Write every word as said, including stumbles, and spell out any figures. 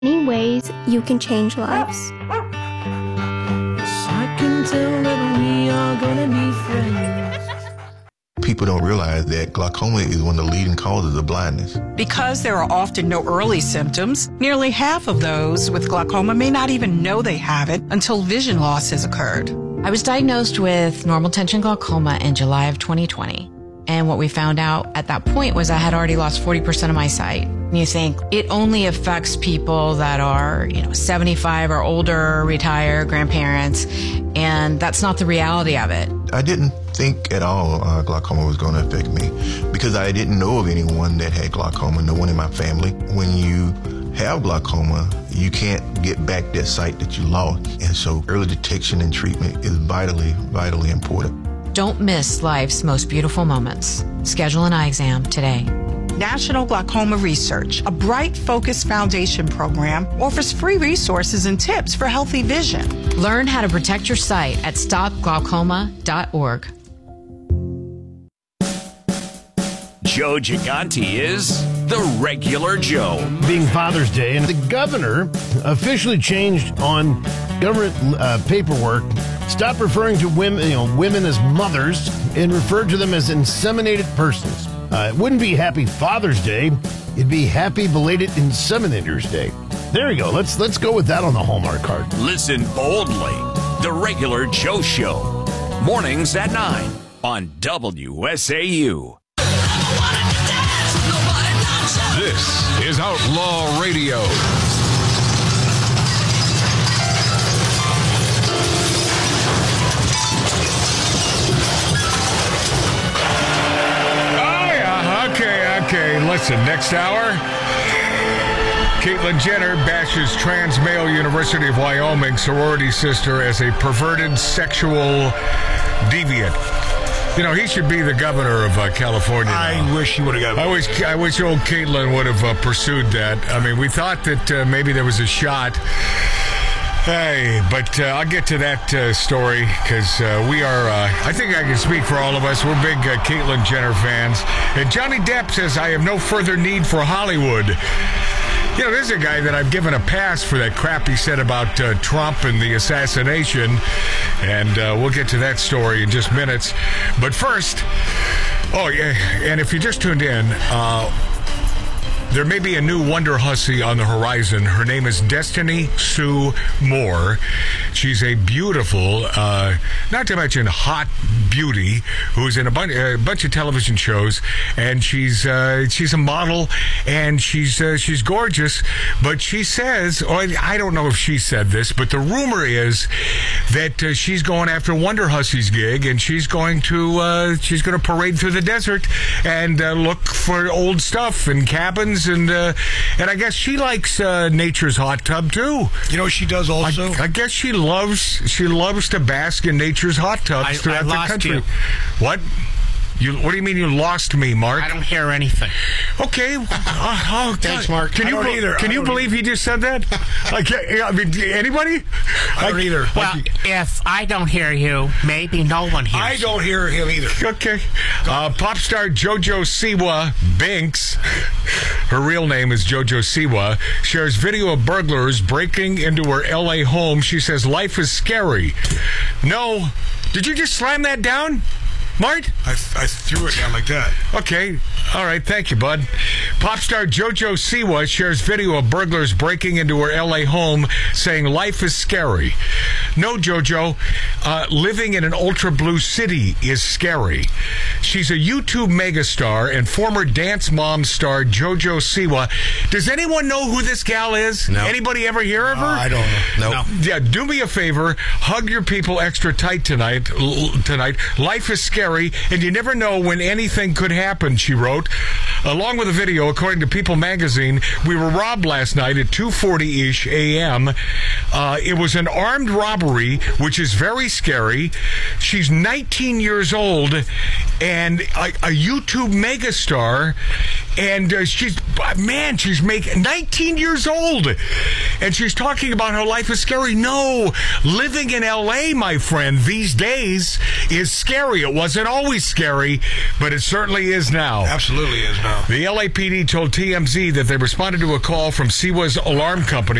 Many ways you can change lives. I can tell that we are gonna be friends. People don't realize that glaucoma is one of the leading causes of blindness. Because there are often no early symptoms, nearly half of those with glaucoma may not even know they have it until vision loss has occurred. I was diagnosed with normal tension glaucoma in July of twenty twenty. And what we found out at that point was I had already lost forty percent of my sight. And you think it only affects people that are, you know, seventy-five or older, retired, grandparents. And that's not the reality of it. I didn't think at all uh, glaucoma was going to affect me because I didn't know of anyone that had glaucoma, no one in my family. When you have glaucoma, you can't get back that sight that you lost. And so early detection and treatment is vitally, vitally important. Don't miss life's most beautiful moments. Schedule an eye exam today. National Glaucoma Research, a bright, focused foundation program, offers free resources and tips for healthy vision. Learn how to protect your sight at stop glaucoma dot org. Joe Gigante is the regular Joe. Being Father's Day, and the governor officially changed on government uh, paperwork. Stop referring to women, you know, women as mothers and refer to them as inseminated persons. Uh, it wouldn't be Happy Father's Day; it'd be Happy Belated Inseminators Day. There you go. Let's let's go with that on the Hallmark card. Listen boldly. The regular Joe Show. Mornings at nine on W S A U. This is Outlaw Radio. Oh, yeah. Okay, okay. Listen, next hour, Caitlyn Jenner bashes trans male University of Wyoming sorority sister as a perverted sexual deviant. You know, he should be the governor of uh, California now. I wish he would have got. I wish, I wish old Caitlyn would have uh, pursued that. I mean, we thought that uh, maybe there was a shot. Hey, but uh, I'll get to that uh, story because uh, we are, uh, I think I can speak for all of us. We're big uh, Caitlyn Jenner fans. And Johnny Depp says, I have no further need for Hollywood. You know, this is a guy that I've given a pass for that crap he said about uh, Trump and the assassination. And uh, we'll get to that story in just minutes. But first, oh, yeah, and if you just tuned in, uh, there may be a new wonder hussy on the horizon. Her name is Destiny Sue Moore. She's a beautiful, uh, not to mention hot beauty, who's in a, bun- a bunch of television shows, and she's uh, she's a model, and she's uh, she's gorgeous. But she says, or I don't know if she said this, but the rumor is that uh, she's going after Wonder Hussy's gig, and she's going to uh, she's going to parade through the desert and uh, look for old stuff and cabins. And uh, and I guess she likes uh, nature's hot tub too. You know what she does also? I, I guess she loves she loves to bask in nature's hot tubs I, throughout I the lost country. You. What? You, what do you mean you lost me, Mark? I don't hear anything. Okay. Uh, oh, Thanks, Mark. Can I you don't be- either. Can I you don't believe either. he just said that? I, can't, I mean, anybody? I don't I, either. Well, if I don't hear you, maybe no one hears I don't hear him either. Okay. Uh, pop star JoJo Siwa Binks, her real name is JoJo Siwa, shares video of burglars breaking into her L A home. She says life is scary. No. Did you just slam that down? Mart? I, I threw it down like that. Okay. All right. Thank you, bud. Pop star JoJo Siwa shares video of burglars breaking into her L A home saying life is scary. No, JoJo, uh, living in an ultra blue city is scary. She's a YouTube megastar and former Dance Mom star JoJo Siwa. Does anyone know who this gal is? No. Anybody ever hear of her? Uh, I don't know. No. Yeah, do me a favor. Hug your people extra tight tonight. L- tonight. Life is scary, and you never know when anything could happen, she wrote. Along with a video, according to People magazine, we were robbed last night at two forty-ish a.m. Uh, it was an armed robbery, which is very scary. She's nineteen years old and a, a YouTube megastar. And uh, she's, man, she's making nineteen years old. and she's talking about how life is scary. No, living in L A, my friend, these days is scary. It wasn't always scary, but it certainly is now. Absolutely is now. The L A P D told T M Z that they responded to a call from Siwa's alarm company